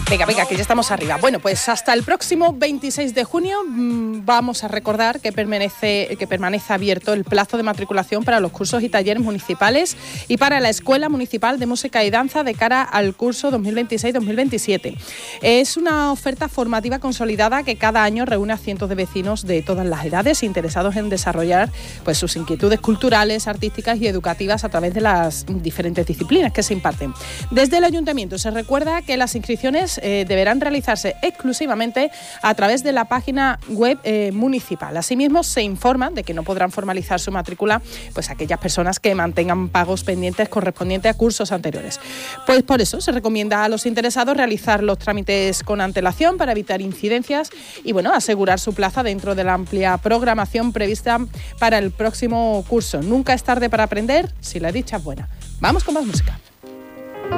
Venga, que ya estamos arriba. Bueno, pues hasta el próximo 26 de junio vamos a recordar que permanece abierto el plazo de matriculación para los cursos y talleres municipales y para la Escuela Municipal de Música y Danza de cara al curso 2026-2027. Es una oferta formativa consolidada que cada año reúne a cientos de vecinos de todas las edades interesados en desarrollar pues, sus inquietudes culturales, artísticas y educativas a través de las diferentes disciplinas que se imparten. Desde el Ayuntamiento se recuerda que las inscripciones deberán realizarse exclusivamente a través de la página web municipal. Asimismo, se informa de que no podrán formalizar su matrícula pues aquellas personas que mantengan pagos pendientes correspondientes a cursos anteriores. Pues por eso se recomienda a los interesados realizar los trámites con antelación para evitar incidencias y asegurar su plaza dentro de la amplia programación prevista para el próximo curso. Nunca es tarde para aprender si la dicha es buena. Vamos con más música.